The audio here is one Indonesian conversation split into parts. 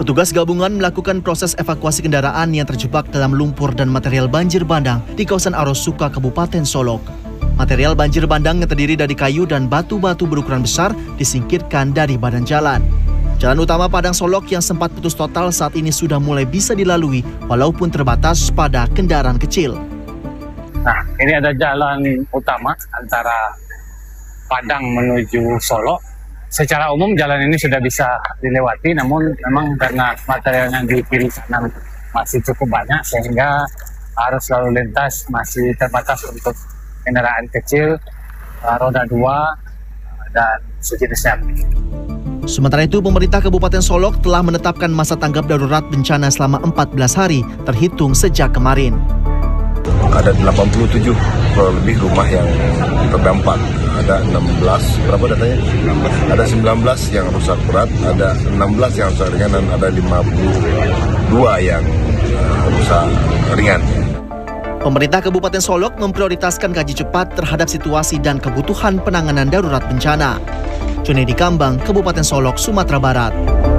Petugas gabungan melakukan proses evakuasi kendaraan yang terjebak dalam lumpur dan material banjir bandang di kawasan Arosuka, Kabupaten Solok. Material banjir bandang yang terdiri dari kayu dan batu-batu berukuran besar disingkirkan dari badan jalan. Jalan utama Padang Solok yang sempat putus total saat ini sudah mulai bisa dilalui walaupun terbatas pada kendaraan kecil. Nah, ini ada jalan utama antara Padang menuju Solok. Secara umum jalan ini sudah bisa dilewati, namun memang karena material yang di kiri kanan masih cukup banyak sehingga arus lalu lintas masih terbatas untuk kendaraan kecil, roda 2, dan sejenisnya. Sementara itu, pemerintah Kabupaten Solok telah menetapkan masa tanggap darurat bencana selama 14 hari terhitung sejak kemarin. Ada 87 lebih rumah yang terdampak. Ada 16, berapa datanya? Ada 19 yang rusak berat, ada 16 yang rusak ringan, dan ada 52 yang rusak ringan. Pemerintah Kabupaten Solok memprioritaskan kaji cepat terhadap situasi dan kebutuhan penanganan darurat bencana. Junedi Kambang, Kabupaten Solok, Sumatera Barat.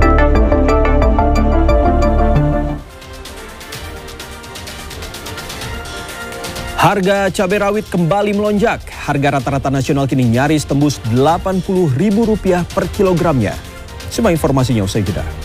Harga cabai rawit kembali melonjak. Harga rata-rata nasional kini nyaris tembus Rp80.000 per kilogramnya. Simak informasinya usai jeda.